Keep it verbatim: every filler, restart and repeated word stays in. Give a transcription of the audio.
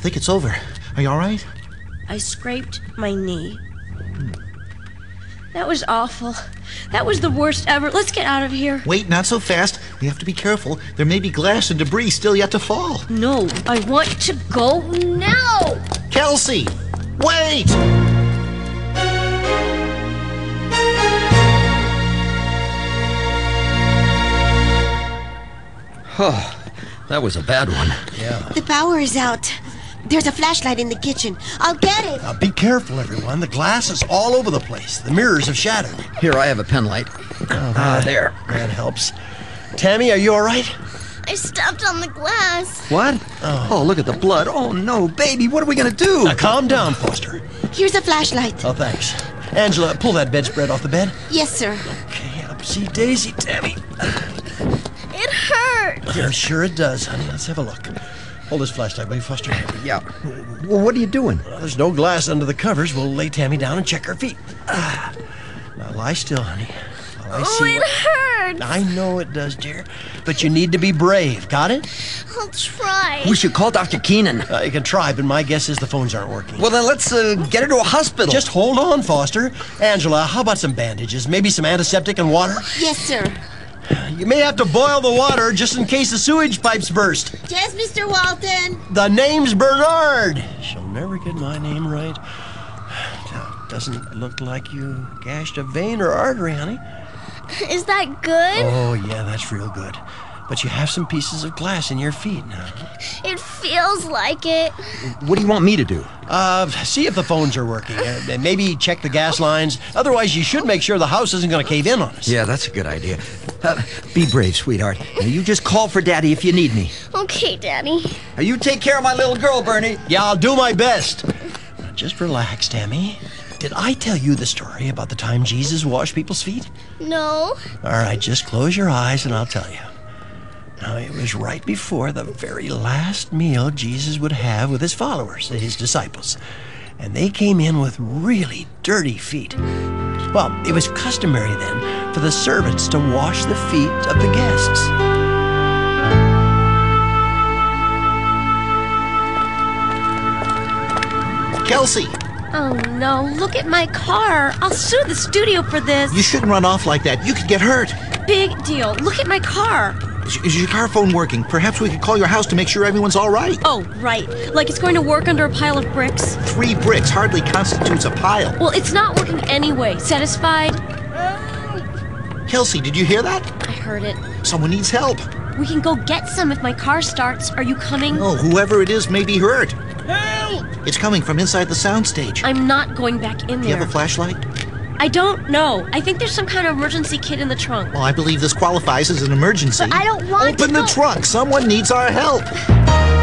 think it's over. Are you all right? I scraped my knee. That was awful. That was the worst ever. Let's get out of here. Wait, not so fast. We have to be careful. There may be glass and debris still yet to fall. No, I want to go now. Kelsey, wait! Oh, that was a bad one. Yeah. The power is out. There's a flashlight in the kitchen. I'll get it. Now be careful, everyone. The glass is all over the place. The mirrors have shattered. Here, I have a pen light. Ah, there. That helps. Tammy, are you all right? I stepped on the glass. What? Oh. oh, look at the blood. Oh, no, baby, what are we going to do? Now, calm down, Foster. Here's a flashlight. Oh, thanks. Angela, pull that bedspread off the bed. Yes, sir. Okay, upsy daisy, Tammy. It hurts. Yeah, sure it does, honey. Let's have a look. Hold this flashlight, will you, Foster? Yeah. Well, what are you doing? Well, there's no glass under the covers. We'll lay Tammy down and check her feet. Ah. Now, lie still, honey. While I Oh, see it what... hurts. I know it does, dear. But you need to be brave. Got it? I'll try. We should call Doctor Keenan. Uh, you can try, but my guess is the phones aren't working. Well, then let's uh, get her to a hospital. Just hold on, Foster. Angela, how about some bandages? Maybe some antiseptic and water? Yes, sir. You may have to boil the water just in case the sewage pipes burst. Yes, Mister Walton. The name's Bernard. She'll never get my name right. Now, doesn't look like you gashed a vein or artery, honey. Is that good? Oh, yeah, that's real good. But you have some pieces of glass in your feet now. It feels like it. What do you want me to do? Uh, see if the phones are working. Uh, and maybe check the gas lines. Otherwise, you should make sure the house isn't going to cave in on us. Yeah, that's a good idea. Uh, be brave, sweetheart. Now, you just call for Daddy if you need me. Okay, Daddy. Now, you take care of my little girl, Bernie. Yeah, I'll do my best. Now, just relax, Tammy. Did I tell you the story about the time Jesus washed people's feet? No. All right, just close your eyes and I'll tell you. Now, it was right before the very last meal Jesus would have with his followers, his disciples. And they came in with really dirty feet. Well, it was customary then for the servants to wash the feet of the guests. Kelsey, Oh, no. Look at my car. I'll sue the studio for this. you shouldn't run off like that. You could get hurt. Big deal. Look at my car. Is, is your car phone working? Perhaps we could call your house to make sure everyone's all right. Oh, right. Like it's going to work under a pile of bricks. Three bricks hardly constitutes a pile. Well, it's not working anyway. Satisfied? Kelsey, did you hear that? I heard it. Someone needs help. We can go get some if my car starts. Are you coming? Oh, whoever it is may be hurt. Help! It's coming from inside the soundstage. I'm not going back in Do you there. have a flashlight? I don't know. I think there's some kind of emergency kit in the trunk. Well, I believe this qualifies as an emergency. But I don't want Open to the go- trunk. Someone needs our help.